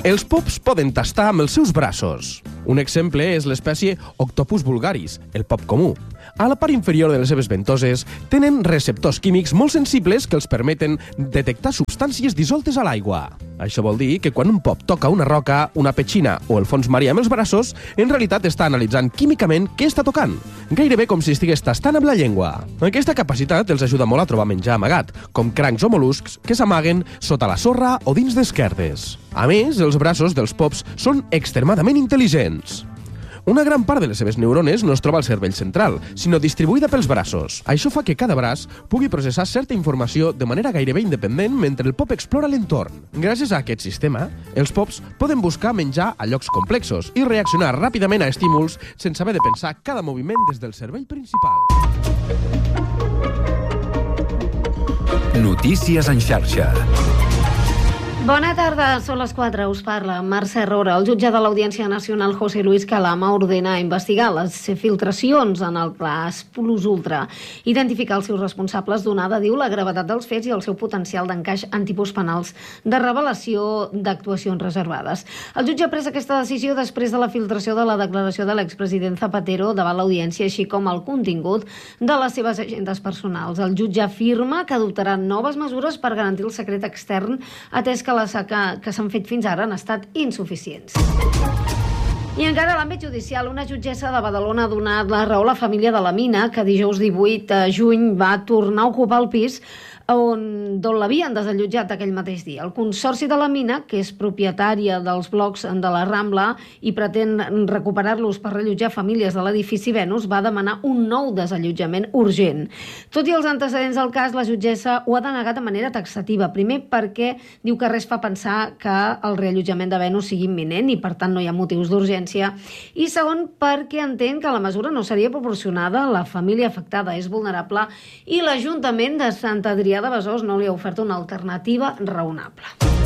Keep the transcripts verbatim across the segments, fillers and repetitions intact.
Els pops poden tastar amb els seus braços. Un exemple és l'espècie Octopus vulgaris, el pop comú. A la part inferior de les seves ventoses tenen receptors químics molt sensibles que els permeten detectar substàncies dissoltes a l'aigua. Això vol dir que quan un pop toca una roca, una petxina o el fons marí amb els braços, en realitat està analitzant químicament què està tocant, gairebé com si estigués tastant amb la llengua. Aquesta capacitat els ajuda molt a trobar menjar amagat, com crancs o mol·luscs que s'amaguen sota la sorra o dins d'esquerdes. A més, els braços dels pops són extremadament intel·ligents. Una gran part de les seves neurones no es troba al cervell central, sinó distribuïda pels braços. Això fa que cada braç pugui processar certa informació de manera gairebé independent mentre el pop explora l'entorn. Gràcies a aquest sistema, els pops poden buscar menjar a llocs complexos i reaccionar ràpidament a estímuls sense haver de pensar cada moviment des del cervell principal. Notícies en xarxa. Bona tarda, són les quatre, us parla Mercè Roura. El jutge de l'Audiència Nacional, José Luis Calama, ordena investigar les filtracions en el cas Plus Ultra, identificar els seus responsables, donada, diu, la gravetat dels fets i el seu potencial d'encaix en tipus penals de revelació d'actuacions reservades. El jutge ha pres aquesta decisió després de la filtració de la declaració de l'expresident Zapatero davant l'Audiència, així com el contingut de les seves agendes personals. El jutge afirma que adoptarà noves mesures per garantir el secret extern, atès que les que s'han fet fins ara han estat insuficients. I encara a l'àmbit judicial, una jutgessa de Badalona ha donat la raó a la família de la Mina, que dijous divuit de juny va tornar a ocupar el pis on, d'on l'havien desallotjat aquell mateix dia. El Consorci de la Mina, que és propietària dels blocs de la Rambla i pretén recuperar-los per reallotjar famílies de l'edifici Venus, va demanar un nou desallotjament urgent. Tot i els antecedents del cas, la jutgessa ho ha denegat de manera taxativa. Primer, perquè diu que res fa pensar que el reallotjament de Venus sigui imminent i, per tant, no hi ha motius d'urgència. I segon, perquè entén que la mesura no seria proporcionada, la família afectada és vulnerable i l'Ajuntament de Sant Adrià de Besòs no li ha ofert una alternativa raonable.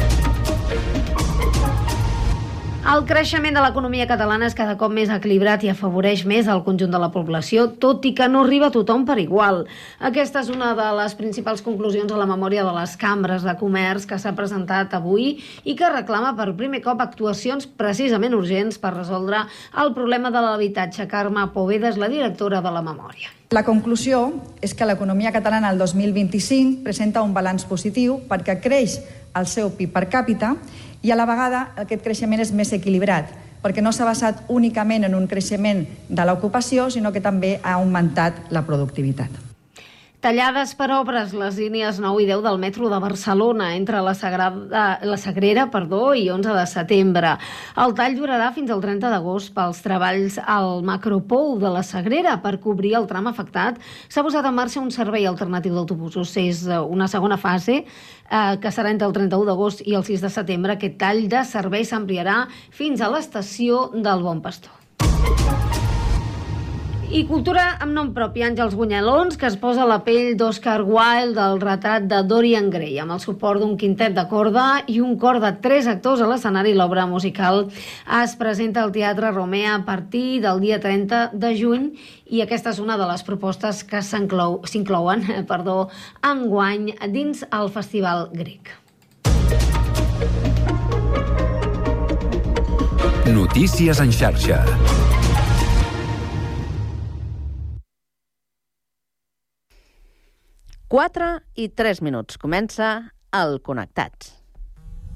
El creixement de l'economia catalana és cada cop més equilibrat i afavoreix més el conjunt de la població, tot i que no arriba a tothom per igual. Aquesta és una de les principals conclusions a la memòria de les cambres de comerç que s'ha presentat avui i que reclama per primer cop actuacions precisament urgents per resoldre el problema de l'habitatge. Carme Poveda és la directora de la memòria. La conclusió és que l'economia catalana el dos mil vint-i-cinc presenta un balanç positiu perquè creix el seu P I B per càpita i a la vegada aquest creixement és més equilibrat perquè no s'ha basat únicament en un creixement de l'ocupació, sinó que també ha augmentat la productivitat. Tallades per obres les línies nou i deu del metro de Barcelona entre la, Sagrada, la Sagrera perdó, i onze de setembre. El tall durarà fins al trenta d'agost pels treballs al macropou de la Sagrera. Per cobrir el tram afectat s'ha posat en marxa un servei alternatiu d'autobusos. És una segona fase eh, que serà entre el trenta-u d'agost i el sis de setembre. Aquest tall de servei s'ampliarà fins a l'estació del Bon Pastor. I cultura amb nom propi, Àngels Bunyalons, que es posa a la pell d'Oscar Wilde del retrat de Dorian Gray, amb el suport d'un quintet de corda i un cor de tres actors a l'escenari. L'obra musical es presenta al Teatre Romea a partir del dia trenta de juny i aquesta és una de les propostes que s'inclouen perdó, enguany dins el Festival Grec. Notícies en xarxa. quatre i tres minuts. Comença el Connectats.